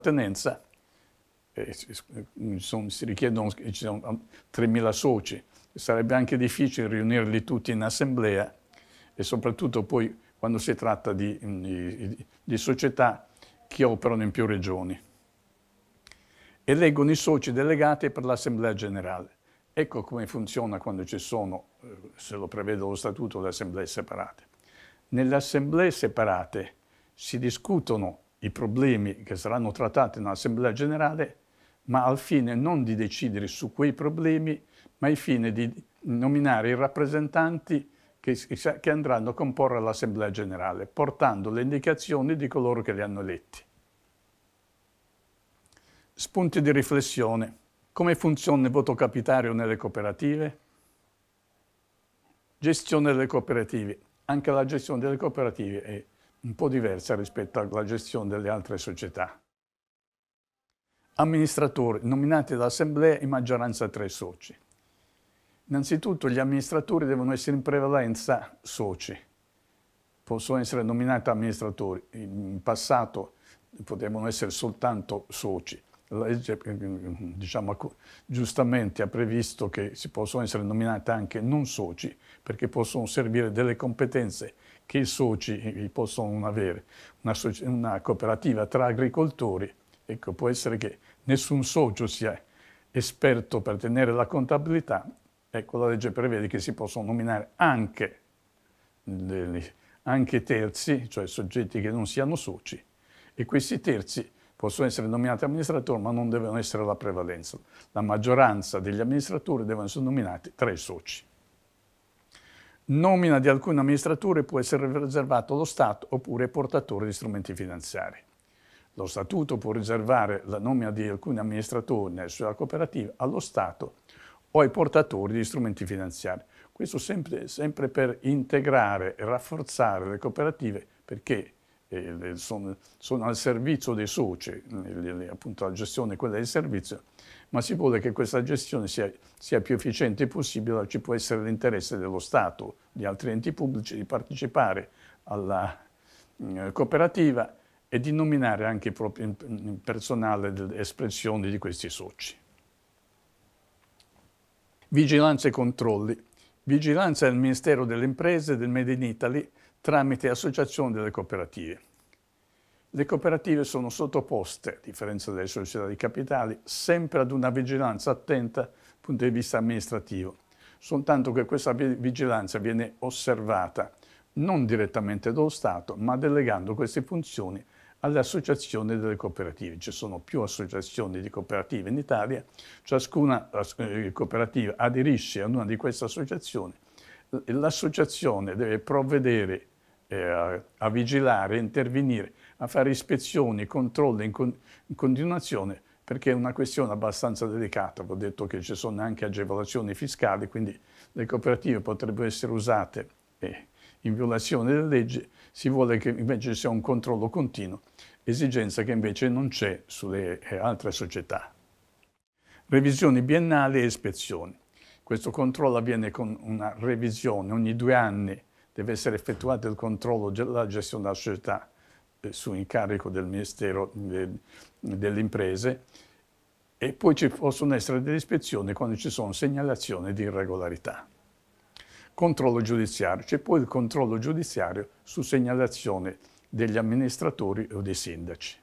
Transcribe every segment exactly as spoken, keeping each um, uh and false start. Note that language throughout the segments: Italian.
appartenenza, eh, sono, si richiedono, ci sono tremila soci, sarebbe anche difficile riunirli tutti in assemblea e soprattutto poi quando si tratta di, di, di società che operano in più regioni. Eleggono i soci delegati per l'assemblea generale. Ecco come funziona quando ci sono, se lo prevede lo statuto, le assemblee separate. Nelle assemblee separate si discutono i problemi che saranno trattati nell'assemblea generale, ma al fine non di decidere su quei problemi, ma al fine di nominare i rappresentanti che, che andranno a comporre l'assemblea generale, portando le indicazioni di coloro che li hanno eletti. Spunti di riflessione. Come funziona il voto capitario nelle cooperative? Gestione delle cooperative. Anche la gestione delle cooperative è un po' diversa rispetto alla gestione delle altre società. Amministratori nominati dall'assemblea in maggioranza tre soci. Innanzitutto gli amministratori devono essere in prevalenza soci. Possono essere nominati amministratori. In passato potevano essere soltanto soci. La legge, diciamo, giustamente ha previsto che si possono essere nominati anche non soci, perché possono servire delle competenze che i soci possono avere. Una, una cooperativa tra agricoltori, ecco, può essere che nessun socio sia esperto per tenere la contabilità, ecco, la legge prevede che si possono nominare anche, degli, anche terzi, cioè soggetti che non siano soci, e questi terzi possono essere nominati amministratori, ma non devono essere la prevalenza. La maggioranza degli amministratori devono essere nominati tra i soci. Nomina di alcuni amministratori può essere riservato allo Stato oppure ai portatori di strumenti finanziari. Lo Statuto può riservare la nomina di alcuni amministratori nella sua cooperativa allo Stato o ai portatori di strumenti finanziari. Questo sempre, sempre per integrare e rafforzare le cooperative, perché eh, sono, sono al servizio dei soci, eh, appunto la gestione è quella del servizio, ma si vuole che questa gestione sia, sia più efficiente possibile. Ci può essere l'interesse dello Stato, di altri enti pubblici, di partecipare alla eh, cooperativa e di nominare anche il proprio personale delle espressioni di questi soci. Vigilanza e controlli. Vigilanza del Ministero delle Imprese e del Made in Italy tramite associazioni delle cooperative. Le cooperative sono sottoposte, a differenza delle società di capitali, sempre ad una vigilanza attenta dal punto di vista amministrativo, soltanto che questa vigilanza viene osservata non direttamente dallo Stato, ma delegando queste funzioni alle associazioni delle cooperative. Ci sono più associazioni di cooperative in Italia, ciascuna cooperativa aderisce a una di queste associazioni. L'associazione deve provvedere eh, a, a vigilare, a intervenire, a fare ispezioni, controlli in, con, in continuazione, perché è una questione abbastanza delicata. Vi ho detto che ci sono anche agevolazioni fiscali, quindi le cooperative potrebbero essere usate eh, in violazione delle leggi. Si vuole che invece sia un controllo continuo, esigenza che invece non c'è sulle eh, altre società. Revisioni biennali e ispezioni. Questo controllo avviene con una revisione, ogni due anni deve essere effettuato il controllo della gestione della società eh, su incarico del Ministero de, delle Imprese, e poi ci possono essere delle ispezioni quando ci sono segnalazioni di irregolarità. Controllo giudiziario. C'è poi il controllo giudiziario su segnalazione degli amministratori o dei sindaci.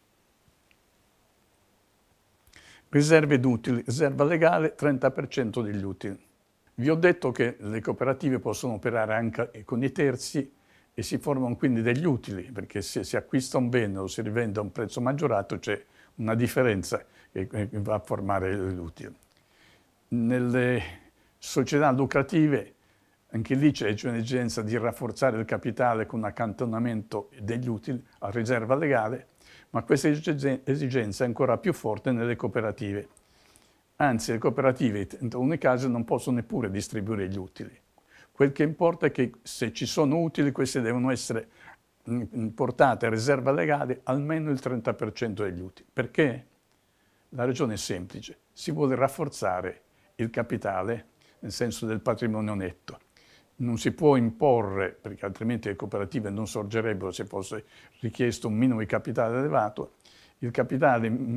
Riserve d'utili. Riserva legale, trenta per cento degli utili. Vi ho detto che le cooperative possono operare anche con i terzi e si formano quindi degli utili, perché se si acquista un bene o si rivende a un prezzo maggiorato c'è una differenza che va a formare l'utile. Nelle società lucrative anche lì c'è un'esigenza di rafforzare il capitale con accantonamento degli utili a riserva legale, ma questa esigenza è ancora più forte nelle cooperative. Anzi, le cooperative in alcuni casi non possono neppure distribuire gli utili. Quel che importa è che se ci sono utili, questi devono essere portate a riserva legale almeno il trenta per cento degli utili. Perché? La ragione è semplice. Si vuole rafforzare il capitale nel senso del patrimonio netto. Non si può imporre, perché altrimenti le cooperative non sorgerebbero se fosse richiesto un minimo di capitale elevato, Il capitale